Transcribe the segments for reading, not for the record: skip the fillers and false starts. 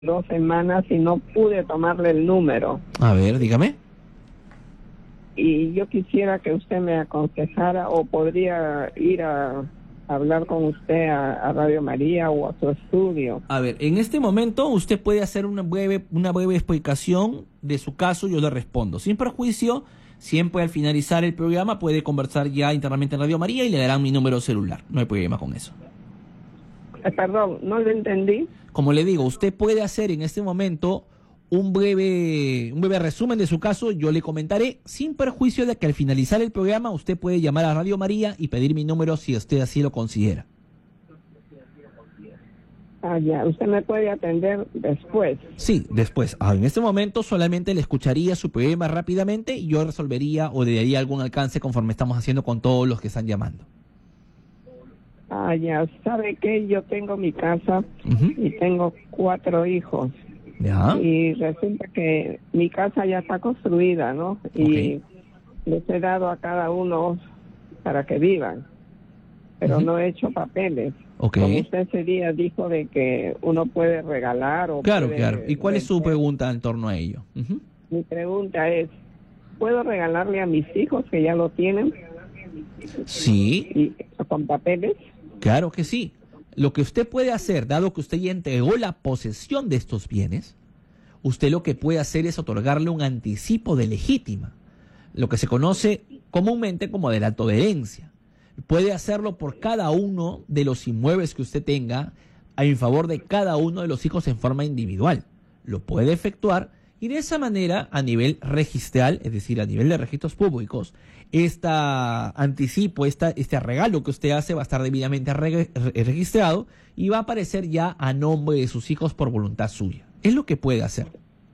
2 semanas y no pude tomarle el número. A ver, dígame. Y yo quisiera que usted me aconsejara, o podría ir a hablar con usted a Radio María o a su estudio. A ver, en este momento usted puede hacer una breve explicación de su caso, yo le respondo. Sin perjuicio, siempre al finalizar el programa puede conversar ya internamente en Radio María y le darán mi número celular. No hay problema con eso. Perdón, no lo entendí. Como le digo, usted puede hacer en este momento un breve resumen de su caso, yo le comentaré, sin perjuicio de que al finalizar el programa usted puede llamar a Radio María y pedir mi número si usted así lo considera. Ah, ya, usted me puede atender después. Sí, después. En este momento solamente le escucharía su problema rápidamente y yo resolvería o le daría algún alcance conforme estamos haciendo con todos los que están llamando. Ah, ya, ¿sabe qué? Yo tengo mi casa y tengo 4 hijos. ¿Ya? Y resulta que mi casa ya está construida, ¿no? Y les he dado a cada uno para que vivan, pero no he hecho papeles. Como usted ese día dijo de que uno puede regalar o Claro, puede claro. ¿Y cuál es su pregunta en torno a ello? Mi pregunta es, ¿puedo regalarle a mis hijos que ya lo tienen? Sí. ¿Y con papeles? Claro que sí. Lo que usted puede hacer, dado que usted ya entregó la posesión de estos bienes, usted lo que puede hacer es otorgarle un anticipo de legítima, lo que se conoce comúnmente como adelanto de herencia. Puede hacerlo por cada uno de los inmuebles que usted tenga en favor de cada uno de los hijos en forma individual. Lo puede efectuar y de esa manera, a nivel registral, es decir, a nivel de registros públicos, este anticipo, este regalo que usted hace va a estar debidamente registrado y va a aparecer ya a nombre de sus hijos por voluntad suya. Es lo que puede hacer.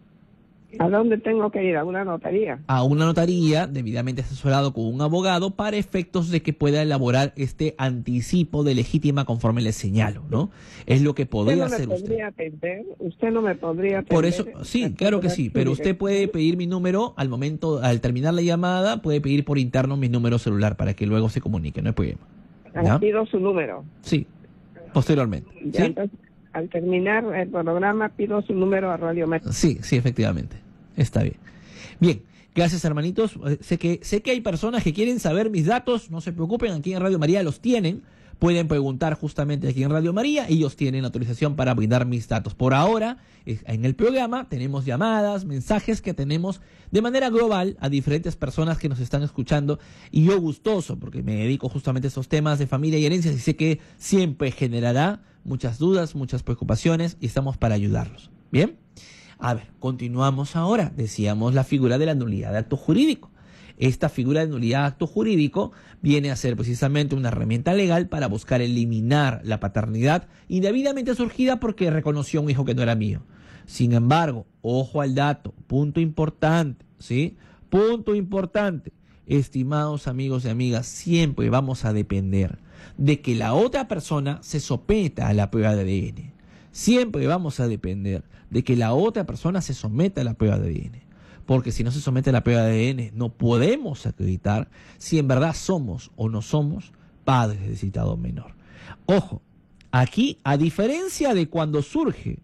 ¿A dónde tengo que ir? ¿A una notaría? A una notaría, debidamente asesorado con un abogado, para efectos de que pueda elaborar este anticipo de legítima conforme le señalo, ¿no? Es lo que podría hacer usted. ¿Usted no me podría atender? Por eso, sí, claro que sí, pero usted puede pedir mi número al terminar la llamada, puede pedir por interno mi número celular para que luego se comunique, no hay problema. ¿Ya? Pido su número. Sí, posteriormente. Ya, ¿sí? Entonces, al terminar el programa, pido su número a Radio María. Sí, efectivamente. Está bien. Bien, gracias, hermanitos. Sé que hay personas que quieren saber mis datos. No se preocupen, aquí en Radio María los tienen. Pueden preguntar justamente aquí en Radio María. Ellos tienen autorización para brindar mis datos. Por ahora, en el programa tenemos llamadas, mensajes que tenemos de manera global a diferentes personas que nos están escuchando. Y yo gustoso, porque me dedico justamente a esos temas de familia y herencias y sé que siempre generará muchas dudas, muchas preocupaciones y estamos para ayudarlos. ¿Bien? A ver, continuamos ahora. Decíamos la figura de la nulidad de acto jurídico. Esta figura de nulidad de acto jurídico viene a ser precisamente una herramienta legal para buscar eliminar la paternidad indebidamente surgida porque reconoció a un hijo que no era mío. Sin embargo, ojo al dato, punto importante, ¿sí? Punto importante. Estimados amigos y amigas, siempre vamos a depender de que la otra persona se someta a la prueba de ADN. Siempre vamos a depender de que la otra persona se someta a la prueba de ADN. Porque si no se somete a la prueba de ADN, no podemos acreditar si en verdad somos o no somos padres del citado menor. Ojo, aquí, a diferencia de cuando surge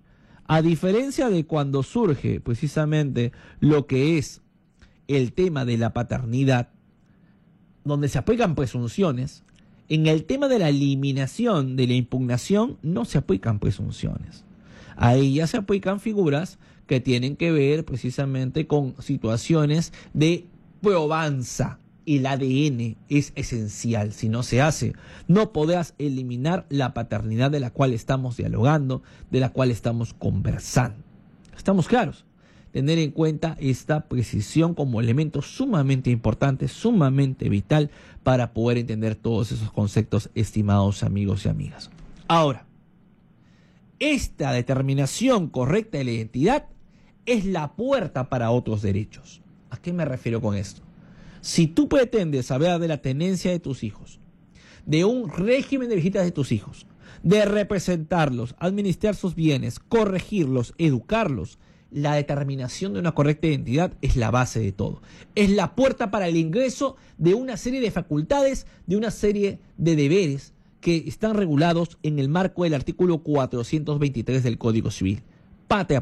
precisamente lo que es el tema de la paternidad, donde se aplican presunciones, en el tema de la eliminación de la impugnación no se aplican presunciones. Ahí ya se aplican figuras que tienen que ver precisamente con situaciones de probanza. El ADN es esencial. Si no se hace, no podrás eliminar la paternidad de la cual estamos dialogando, de la cual estamos conversando. ¿Estamos claros? Tener en cuenta esta precisión como elemento sumamente importante, sumamente vital para poder entender todos esos conceptos, estimados amigos y amigas. Ahora, esta determinación correcta de la identidad es la puerta para otros derechos. ¿A qué me refiero con esto? Si tú pretendes saber de la tenencia de tus hijos, de un régimen de visitas de tus hijos, de representarlos, administrar sus bienes, corregirlos, educarlos, la determinación de una correcta identidad es la base de todo. Es la puerta para el ingreso de una serie de facultades, de una serie de deberes que están regulados en el marco del artículo 423 del Código Civil. Pate